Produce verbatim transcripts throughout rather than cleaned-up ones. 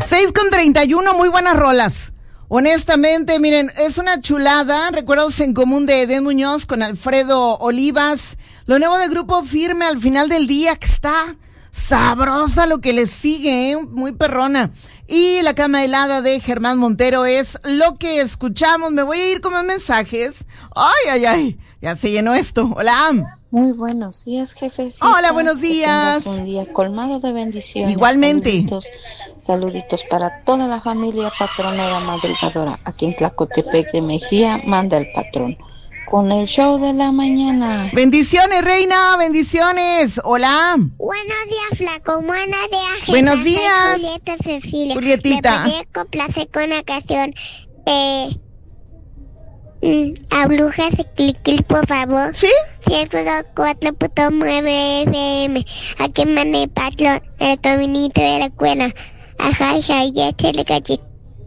seis con treinta y uno, muy buenas rolas. Honestamente, miren, es una chulada. Recuerdos en común de Edén Muñoz con Alfredo Olivas. Lo nuevo del Grupo Firme al final del día, que está sabrosa lo que les sigue, ¿eh? Muy perrona. Y La Cama Helada de Germán Montero es lo que escuchamos. Me voy a ir con más mensajes. Ay, ay, ay, ya se llenó esto. Hola. Muy buenos días, jefecita. Hola, buenos días. Que tengas un día colmado de bendiciones. Igualmente. Saluditos, saluditos para toda la familia patronera madrugadora. Aquí en Tlacotepec de Mejía, manda el patrón. Con el show de la mañana. Bendiciones, reina, bendiciones. Hola. Buenos días, flaco. Buenos días, jefa. Buenos días. Soy Julieta Cecilia. Julietita. Me podría complacer con la canción eh, mm, a Brujas de Cliquil, por favor. ¿Sí? ciento cuatro punto nueve F M. Aquí manda el patrón, el caminito de la escuela. Ajá, hija, y échale galletita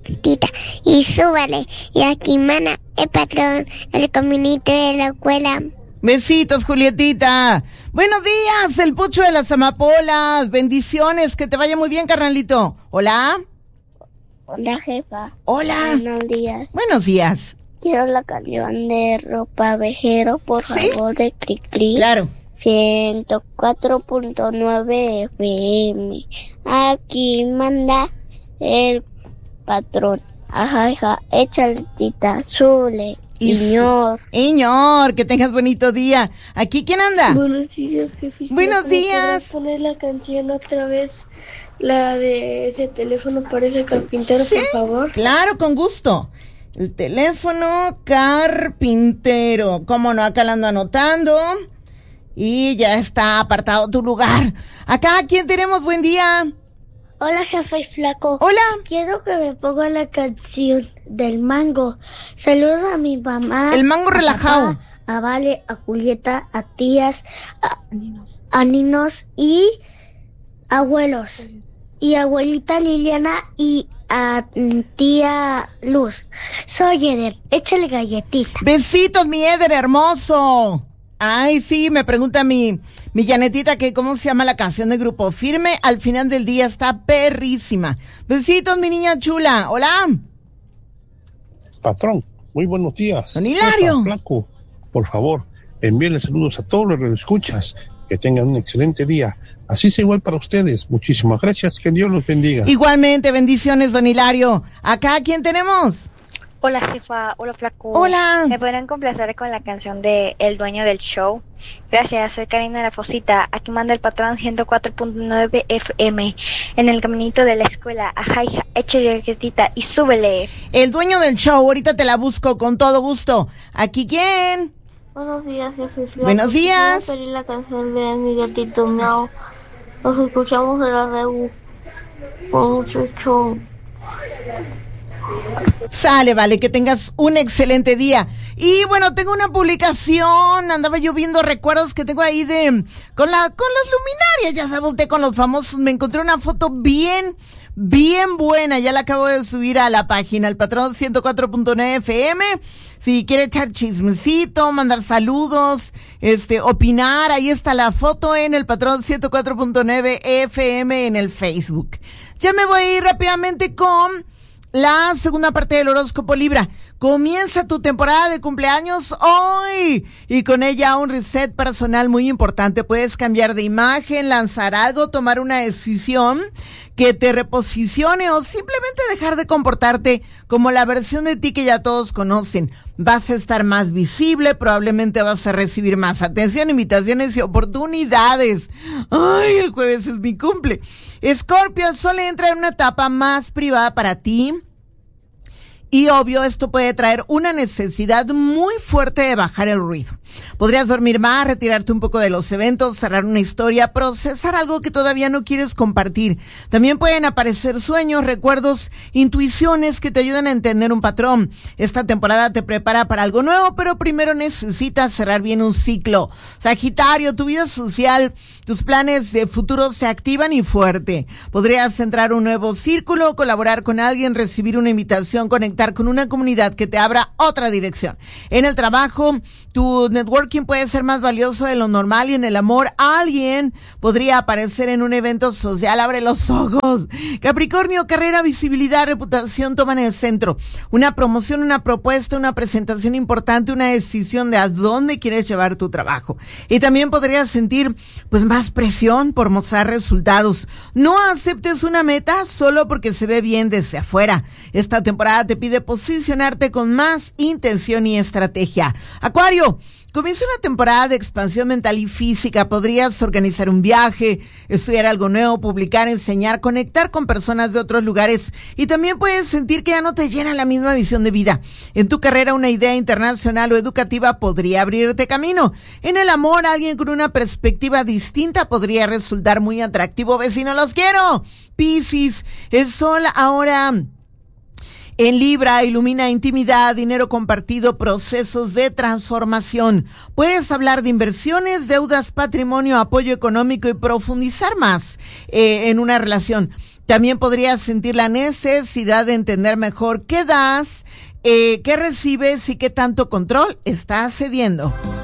y súbale. Y aquí manda el patrón, el caminito de la escuela. Besitos, Julietita. Buenos días, el Pucho de las Amapolas. Bendiciones, que te vaya muy bien, carnalito. Hola. Hola, jefa. Hola. Buenos días. Buenos días. Quiero la canción de Ropa Vejero, por ¿Sí? favor, de Cricri. Claro. ciento cuatro punto nueve F M. Aquí manda el patrón. Ajá, hija, échale tita, sule. Y Señor. Señor, que tengas bonito día. ¿Aquí quién anda? Buenos días, jefe. Buenos días. ¿Puedes poner la canción otra vez? La de ese teléfono parece carpintero, ¿Sí? por favor. Claro, con gusto. El teléfono carpintero. ¿Cómo no? Acá lo ando anotando. Y ya está apartado tu lugar. Acá, ¿quién tenemos? Buen día. Hola, jefe y flaco. Hola. Quiero que me ponga la canción del mango. Saludos a mi mamá. El mango a relajado. papá, a Vale, a Julieta, a tías, a, a ninos y abuelos. Y abuelita Liliana y a tía Luz. Soy Eder, échale galletita. Besitos, mi Eder hermoso. Ay, sí, me pregunta mi, mi Janetita que cómo se llama la canción de Grupo Firme. Al final del día está perrísima. Besitos, mi niña chula. Hola. Patrón, muy buenos días. Don Hilario. Flaco, por favor, envíenle saludos a todos los que lo escuchas. Que tengan un excelente día. Así sea igual para ustedes. Muchísimas gracias. Que Dios los bendiga. Igualmente, bendiciones, don Hilario. Acá, ¿quién tenemos? Hola, jefa. Hola, flaco. Hola. ¿Me podrán complacer con la canción de El Dueño del Show? Gracias, soy Karina La Fosita. Aquí manda el patrón ciento cuatro punto nueve F M. En el caminito de la escuela. Ajá, hija, échale galletita y súbele. El Dueño del Show. Ahorita te la busco con todo gusto. ¿Aquí quién? Buenos días, jefe. Flaco. Buenos días. Quiero pedir la canción de Mi Gatito Miau. Nos escuchamos en la Rebu. Con mucho show. Sale, vale, que tengas un excelente día. Y bueno, tengo una publicación, andaba yo viendo recuerdos que tengo ahí de, con la, con las luminarias, ya sabe usted, con los famosos. Me encontré una foto bien, bien buena, ya la acabo de subir a la página, el patrón ciento cuatro punto nueve F M. Si quiere echar chismecito, mandar saludos, este, opinar, ahí está la foto en el patrón ciento cuatro punto nueve F M en el Facebook. Ya me voy a ir rápidamente con la segunda parte del horóscopo Libra. Comienza tu temporada de cumpleaños hoy y con ella un reset personal muy importante. Puedes cambiar de imagen, lanzar algo, tomar una decisión que te reposicione o simplemente dejar de comportarte como la versión de ti que ya todos conocen. Vas a estar más visible, probablemente vas a recibir más atención, invitaciones y oportunidades. Ay, el jueves es mi cumple. Escorpio, el sol entra en una etapa más privada para ti. Y obvio, esto puede traer una necesidad muy fuerte de bajar el ruido. Podrías dormir más, retirarte un poco de los eventos, cerrar una historia, procesar algo que todavía no quieres compartir. También pueden aparecer sueños, recuerdos, intuiciones que te ayudan a entender un patrón. Esta temporada te prepara para algo nuevo, pero primero necesitas cerrar bien un ciclo. Sagitario, tu vida social, tus planes de futuro se activan y fuerte. Podrías entrar a un nuevo círculo, colaborar con alguien, recibir una invitación, conectar conectar con una comunidad que te abra otra dirección. En el trabajo, tu networking puede ser más valioso de lo normal, y en el amor, alguien podría aparecer en un evento social. Abre los ojos. Capricornio, carrera, visibilidad, reputación toman el centro. Una promoción, una propuesta, una presentación importante, una decisión de a dónde quieres llevar tu trabajo. Y también podrías sentir pues más presión por mostrar resultados. No aceptes una meta solo porque se ve bien desde afuera. Esta temporada te pide posicionarte con más intención y estrategia. Acuario, comienza una temporada de expansión mental y física. Podrías organizar un viaje, estudiar algo nuevo, publicar, enseñar, conectar con personas de otros lugares, y también puedes sentir que ya no te llena la misma visión de vida. En tu carrera, una idea internacional o educativa podría abrirte camino. En el amor, alguien con una perspectiva distinta podría resultar muy atractivo. Vecino, los quiero. Piscis, el sol ahora en Libra ilumina intimidad, dinero compartido, procesos de transformación. Puedes hablar de inversiones, deudas, patrimonio, apoyo económico y profundizar más eh, en una relación. También podrías sentir la necesidad de entender mejor qué das, eh, qué recibes y qué tanto control estás cediendo.